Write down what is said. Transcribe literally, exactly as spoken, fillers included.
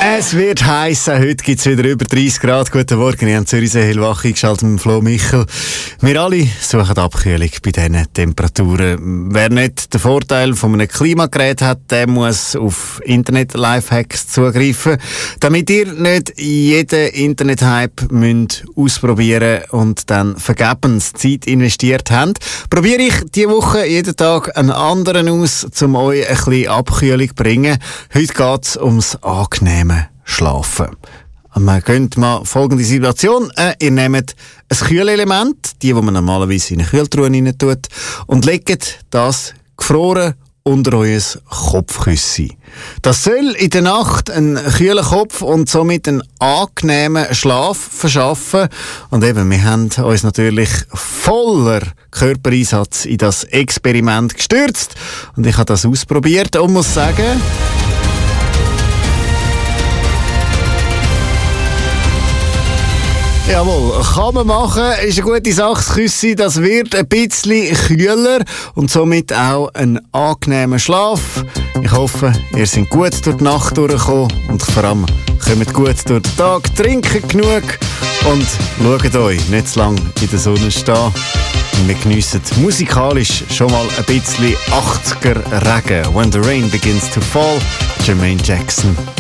Es wird heiß, heute gibt es wieder über dreißig Grad. Guten Morgen, ich habe Zürichsee hellwach eingeschaltet mit Flo Michel. Wir alle suchen Abkühlung bei diesen Temperaturen. Wer nicht den Vorteil von einem Klimagerät hat, der muss auf Internet-Lifehacks zugreifen, damit ihr nicht jeden Internet-Hype müsst ausprobieren und dann vergebens Zeit investiert habt. Probiere ich diese Woche jeden Tag einen anderen aus, um euch ein bisschen Abkühlung zu bringen. Heute geht es ums angenehme Schlafen. Man könnte mal folgende Situation. Äh, ihr nehmt ein Kühlelement, die, die man normalerweise in eine Kühltruhe rein tut, und legt das gefroren unter euer Kopfkissen. Das soll in der Nacht einen kühlen Kopf und somit einen angenehmen Schlaf verschaffen. Und eben, wir haben uns natürlich voller Körpereinsatz in das Experiment gestürzt. Und ich habe das ausprobiert und muss sagen, jawohl, kann man machen, ist eine gute Sache. Das Küssi, das wird ein bisschen kühler und somit auch ein angenehmer Schlaf. Ich hoffe, ihr seid gut durch die Nacht durchgekommen und vor allem kommt gut durch den Tag, trinkt genug und schaut euch nicht zu lange in der Sonne stehen. Wir geniessen musikalisch schon mal ein bisschen achtziger Regen. When the rain begins to fall, Jermaine Jackson.